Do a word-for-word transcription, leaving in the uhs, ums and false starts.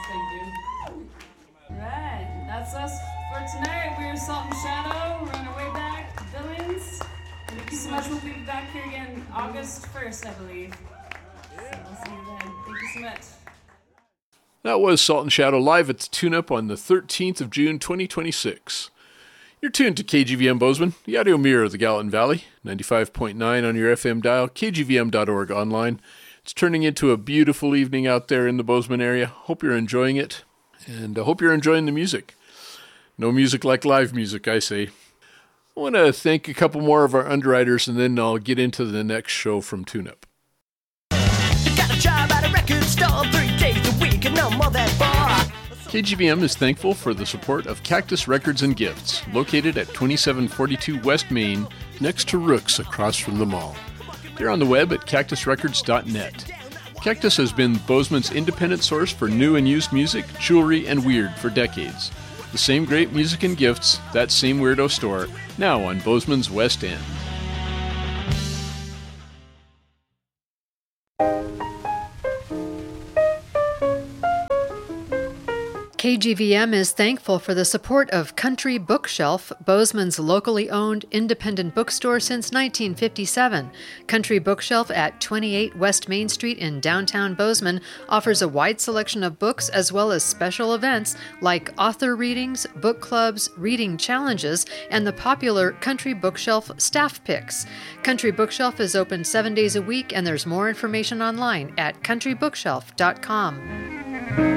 Thank you. Right, that's us for tonight. We're Salt and Shadow. We're on our way back to Billings. Thank you so much. We'll be back here again August first, I believe. So we'll see you then. Thank you so much. That was Salt and Shadow live at the Tune-Up on the thirteenth of June, twenty twenty-six. You're tuned to K G V M Bozeman, the audio mirror of the Gallatin Valley, ninety-five point nine on your F M dial, K G V M dot org online. It's turning into a beautiful evening out there in the Bozeman area. Hope you're enjoying it, and I hope you're enjoying the music. No music like live music, I say. I want to thank a couple more of our underwriters, and then I'll get into the next show from Tune-Up. You got a job at a record store three days a week and no more than four. K G V M is thankful for the support of Cactus Records and Gifts, located at twenty-seven forty-two West Main, next to Rook's across from the mall. They're on the web at cactus records dot net. Cactus has been Bozeman's independent source for new and used music, jewelry, and weird for decades. The same great music and gifts, that same weirdo store, now on Bozeman's West End. K G V M is thankful for the support of Country Bookshelf, Bozeman's locally owned independent bookstore since nineteen fifty-seven. Country Bookshelf at twenty-eight West Main Street in downtown Bozeman offers a wide selection of books as well as special events like author readings, book clubs, reading challenges, and the popular Country Bookshelf staff picks. Country Bookshelf is open seven days a week, and there's more information online at country bookshelf dot com.